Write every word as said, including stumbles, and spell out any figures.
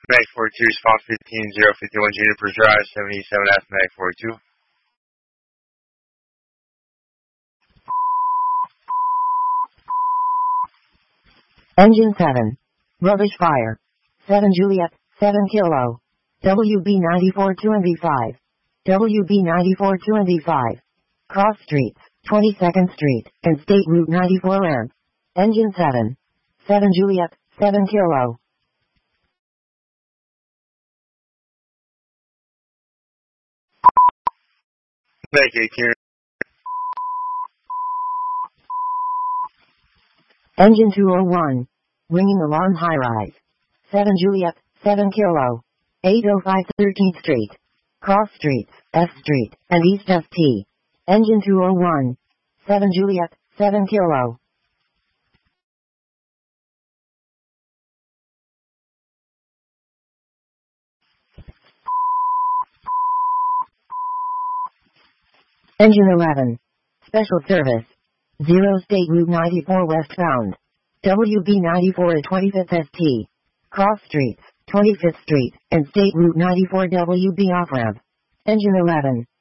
Mag forty-two, response fifteen zero fifty-one, Juniper Drive, seventy-seven F, Mag forty-two. Engine seven. Rubbish fire. seven Juliet, seven Kilo. W B ninety-four two and V five. W B ninety-four two and V five. Cross streets, twenty-second Street, and State Route ninety-four ramp. Engine seven. seven Juliet, seven Kilo. Mag eighteen. Engine two oh one. Ringing alarm high rise. seven Juliet, seven Kilo. eight oh five thirteenth Street. Cross streets, F Street, and East F T. Engine two oh one. seven Juliet, seven Kilo. Engine eleven. Special service. zero State Route ninety-four westbound. W B ninety-four at twenty-fifth S T. Cross streets, twenty-fifth Street, and State Route ninety-four W B off-ramp. Engine eleven.